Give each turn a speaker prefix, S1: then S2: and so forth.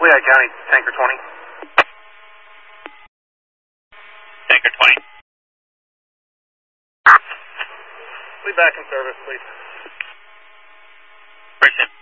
S1: Lehigh County, Tanker 20.
S2: Tanker 20.
S1: Be back in service, please.
S2: Appreciate it.